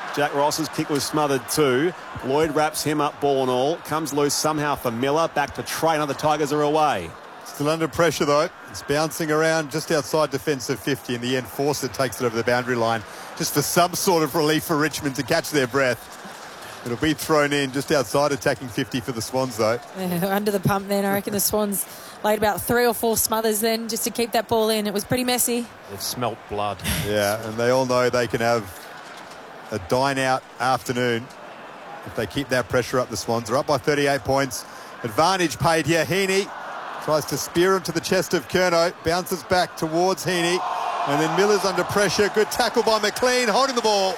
Jack Ross's kick was smothered too. Lloyd wraps him up, ball and all. Comes loose somehow for Miller. Back to Traynor. The Tigers are away. Still under pressure though. It's bouncing around just outside defensive 50. In the end, Fawcett takes it over the boundary line just for some sort of relief for Richmond to catch their breath. It'll be thrown in just outside attacking 50 for the Swans though. Yeah, under the pump then. I reckon the Swans laid about 3 or 4 smothers then just to keep that ball in. It was pretty messy. They've smelt blood. Yeah, and they all know they can have a dine-out afternoon if they keep that pressure up. The Swans are up by 38 points. Advantage paid here. Heaney tries to spear him to the chest of Curnow. Bounces back towards Heaney. And then Miller's under pressure. Good tackle by McLean, holding the ball.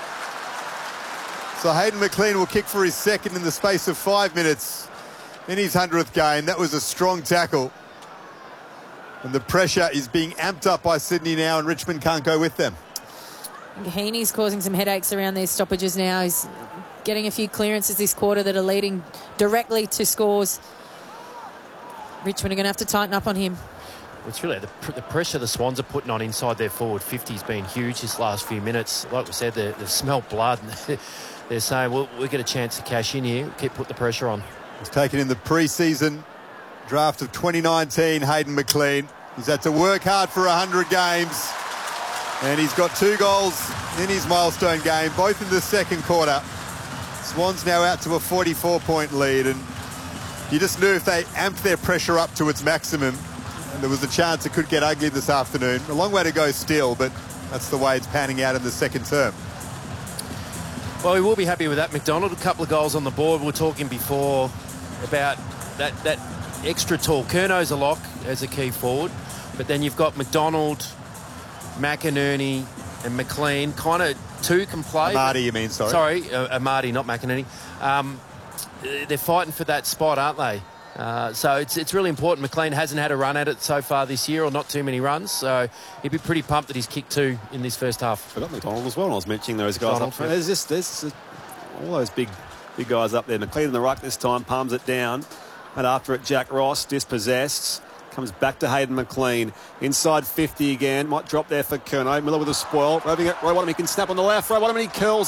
So Hayden McLean will kick for his second in the space of 5 minutes in his 100th game. That was a strong tackle. And the pressure is being amped up by Sydney now, and Richmond can't go with them. Heaney's causing some headaches around these stoppages now. He's getting a few clearances this quarter that are leading directly to scores. Richmond are going to have to tighten up on him. It's really the pressure the Swans are putting on inside their forward 50 has been huge this last few minutes. Like we said, they've smelt blood. They're saying, well, we'll get a chance to cash in here. Keep putting the pressure on. He's taken in the pre-season draft of 2019, Hayden McLean. He's had to work hard for 100 games. And he's got 2 goals in his milestone game, both in the second quarter. Swans now out to a 44-point lead. And you just knew if they amped their pressure up to its maximum, and there was a chance it could get ugly this afternoon. A long way to go still, but that's the way it's panning out in the second term. Well, we will be happy with that. McDonald, a couple of goals on the board. We were talking before about that extra tall. Curnow's a lock as a key forward, but then you've got McDonald, McInerney and McLean. Kind of 2 can play. Amati, you mean, sorry. Sorry, Amati, not McInerney. They're fighting for that spot, aren't they? So it's really important. McLean hasn't had a run at it so far this year, or not too many runs, so he'd be pretty pumped that he's kicked 2 in this first half. Forgot McDonald as well when I was mentioning those guys up front. There's all those big guys up there. McLean in the ruck this time, palms it down, and after it Jack Ross dispossessed. Comes back to Hayden McLean. Inside 50 again. Might drop there for Curnow. Miller with a spoil. Roving it. Roy Waterman, he can snap on the left. Roy Waterman, he curls